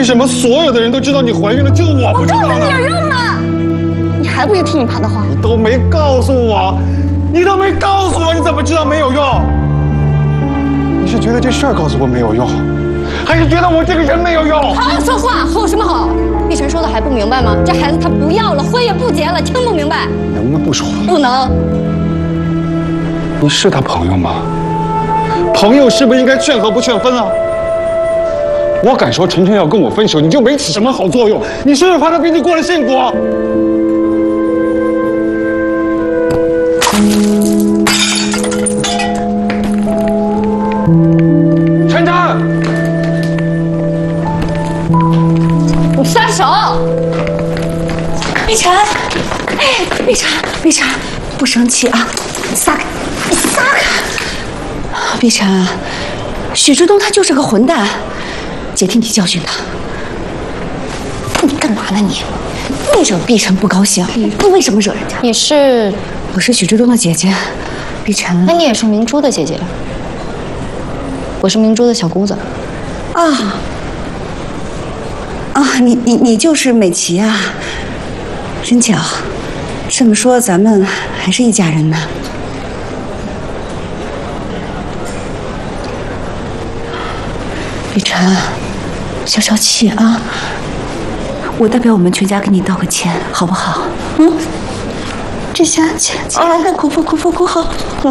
为什么所有的人都知道你怀孕了，就我不知道呢？ 我有用吗？你还不是听你爸的话？ 你都没告诉我，你怎么知道没有用？你是觉得这事儿告诉我没有用，还是觉得我这个人没有用？ 好好说话，吼什么吼？碧晨说的还不明白吗？这孩子他不要了，婚也不结了，听不明白？ 能不能不说话？ 不能。 你是他朋友吗？朋友是不是应该劝和不劝分啊？我敢说晨晨要跟我分手，你就没起什么好作用。你是不是怕他比你过得幸福？晨晨， 你撒手！ 碧晨，哎，碧晨，不生气啊，撒开，你撒开！碧晨，许志东他就是个混蛋，姐替你教训他。你干嘛呢你？你惹碧晨不高兴，你为什么惹人家？我是许志东的姐姐，碧晨。 那你也是明珠的姐姐。我是明珠的小姑子。 你就是美琪啊，真巧。这么说咱们还是一家人呢。碧晨，消气啊！我代表我们全家跟你道个歉，好不好？这下起来，哭好。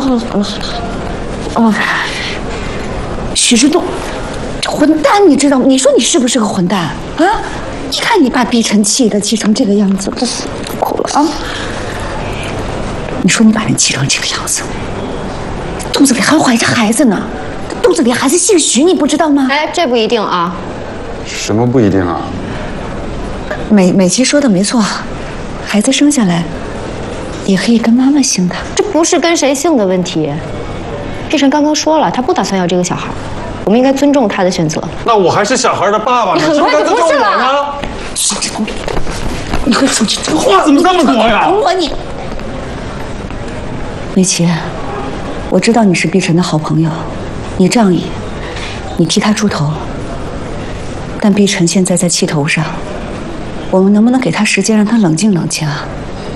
许志东，这混蛋，你知道吗？你说你是不是个混蛋啊？你看你把碧晨气成这个样子，不哭了啊！你说你把人气成这个样子，肚子里还怀着孩子呢，肚子里孩子姓许，你不知道吗？ 哎，这不一定啊。 什么不一定啊？ 美琪说的没错，孩子生下来也可以跟妈妈姓的。 这不是跟谁姓的问题。碧晨刚刚说了，他不打算要这个小孩，我们应该尊重他的选择。 那我还是小孩的爸爸呢， 你很快就不是了。 你快出去！ 这话怎么这么多呀？ 你，美琪，我知道你是碧晨的好朋友，你仗义，你替他出头。但碧晨现在在气头上，我们能不能给他时间，让他冷静冷静啊？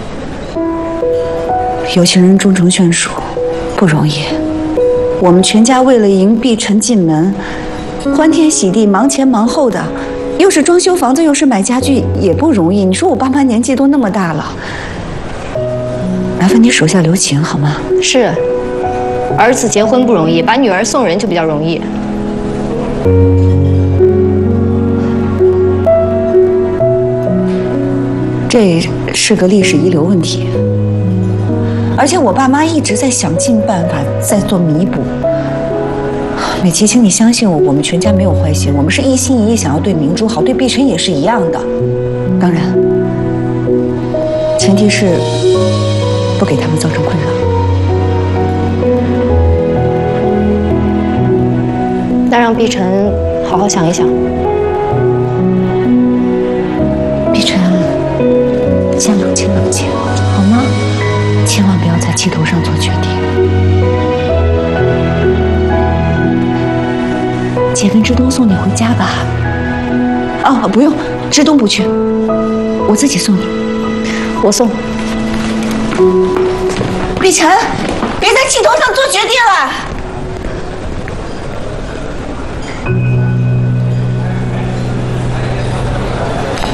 有情人终成眷属，不容易。我们全家为了迎碧晨进门，欢天喜地，忙前忙后的，又是装修房子，又是买家具，也不容易。你说我爸妈年纪都那么大了，麻烦你手下留情好吗？ 是，儿子结婚不容易，把女儿送人就比较容易。 这是个历史遗留问题，而且我爸妈一直在想尽办法在做弥补。美琪，请你相信我，我们全家没有坏心，我们是一心一意想要对明珠好，对碧晨也是一样的。当然，前提是不给他们造成困扰。 那让碧晨好好想一想。 碧晨，先冷静冷静，好吗？千万不要在气头上做决定。姐跟志东送你回家吧。哦，不用，志东不去，我自己送你。 我送。 碧晨，别在气头上做决定了。